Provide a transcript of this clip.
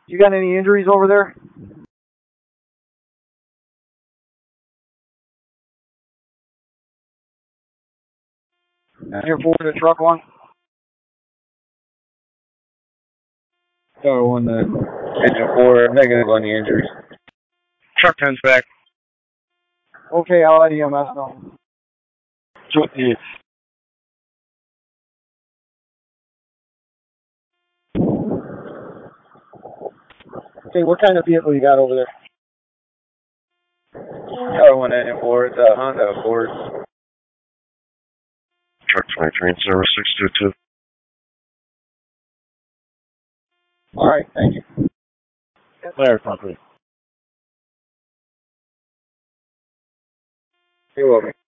You got any injuries over there? You're aboard the truck one? So on the engine 4, negative on the injuries. Truck 10's back. Okay, I'll let EMS know. Okay, what kind of vehicle you got over there? Tower 1 engine 4, it's a Honda Accord. Truck 23 in service 622. All right, thank you. Larry Concrete. You're welcome.